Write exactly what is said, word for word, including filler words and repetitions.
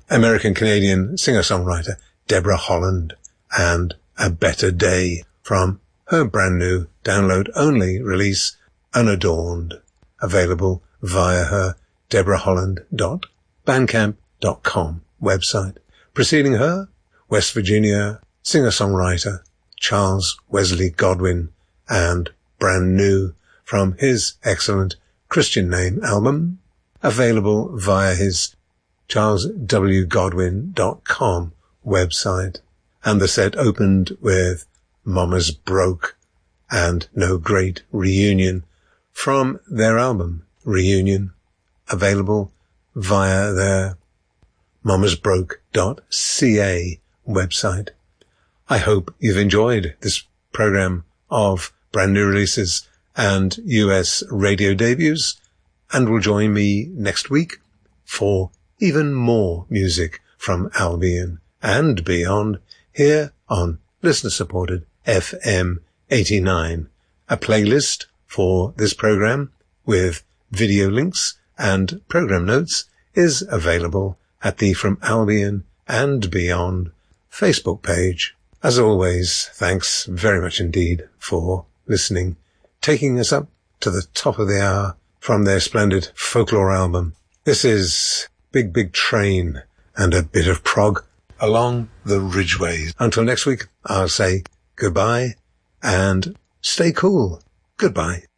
American-Canadian singer-songwriter Deborah Holland and A Better Day from her brand new download-only release Unadorned, available via her deborah holland dot bandcamp dot com website. Preceding her, West Virginia singer-songwriter Charles Wesley Godwin and Brand New from his excellent Christian Name album, available via his charles w godwin dot com website. And the set opened with Mama's Broke and No Great Reunion from their album Reunion, available via their mamas broke dot c a website. I hope you've enjoyed this program of brand new releases and U S radio debuts, and will join me next week for even more music from Albion and beyond here on listener-supported F M eighty-nine, a playlist for this program with video links and program notes is available at the From Albion and Beyond Facebook page. As always, thanks very much indeed for listening, taking us up to the top of the hour from their splendid folklore album. This is Big Big Train and a bit of prog along the Ridgeways. Until next week, I'll say goodbye and stay cool. Goodbye.